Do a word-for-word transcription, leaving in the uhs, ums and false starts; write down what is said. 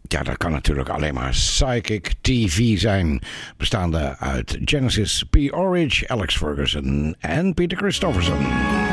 Ja, dat kan natuurlijk alleen maar Psychic T V zijn. Bestaande uit Genesis, P. Orridge, Alex Ferguson en Peter Christopherson.